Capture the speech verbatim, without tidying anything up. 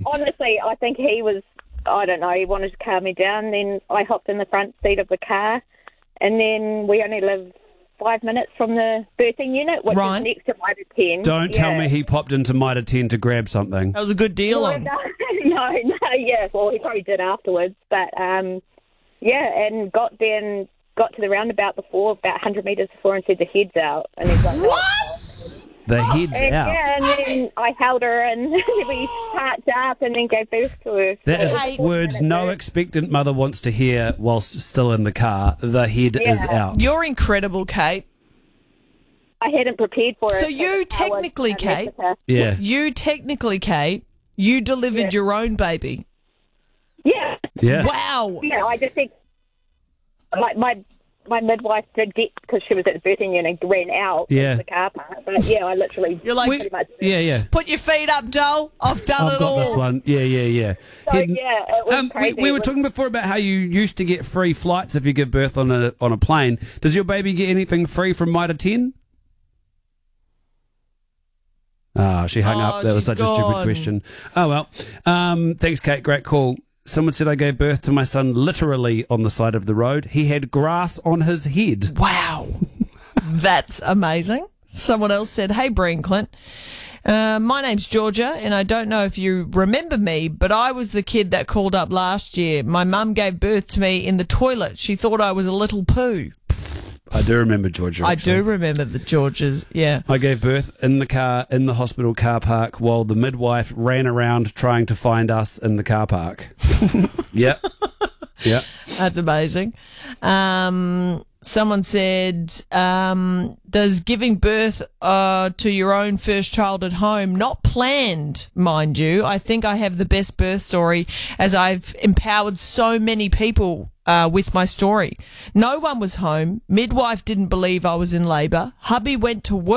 honestly, I think he was, I don't know, he wanted to calm me down. Then I hopped in the front seat of the car, and then we only live five minutes from the birthing unit, which Right. is next to Mitre ten. Don't yeah. tell me he popped into Mitre ten to grab something. That was a good deal No, on. no, no, no, yeah, well, he probably did afterwards. But, um, yeah, and got there and got to the roundabout before, about one hundred metres before, and said the head's out. And he's like, What? The head's and, out. yeah, and then I held her and we parked up and then gave birth to her. That is Hey. words no expectant mother wants to hear whilst still in the car. The head is Yeah. out. You're incredible, Kate. I hadn't prepared for it. So you I was, technically, uh, Kate- Mexico. Yeah. You technically, Kate, you delivered Yeah. your own baby. Yeah. Yeah. Wow. Yeah, I just think, like, my my midwife did get, because she was at the birthing unit, ran out Yeah. of the car park. But, yeah, I literally You're like, pretty much... Yeah, yeah. put your feet up, doll. I've done I've it got all. this one. Yeah, yeah, yeah. So, Head- yeah, it was Um, we, crazy. we It were was- talking before about how you used to get free flights if you give birth on a on a plane. Does your baby get anything free from Mitre ten? Ah, she hung Oh, up. That was she's such a stupid gone. question. Oh, well. Um, thanks, Kate. Great call. Someone said I gave birth to my son literally on the side of the road. He had grass on his head. Wow. That's amazing. Someone else said, hey, Brian Clint. Uh, my name's Georgia, and I don't know if you remember me, but I was the kid that called up last year. My mum gave birth to me in the toilet. She thought I was a little poo. I do remember Georgia. I actually. do remember the Georges, yeah. I gave birth in the car, in the hospital car park, while the midwife ran around trying to find us in the car park. Yep. Yep. That's amazing. Um, someone said, um, does giving birth uh, to your own first child at home, not planned, mind you. I think I have the best birth story as I've empowered so many people uh, with my story. No one was home. Midwife didn't believe I was in labour. Hubby went to work.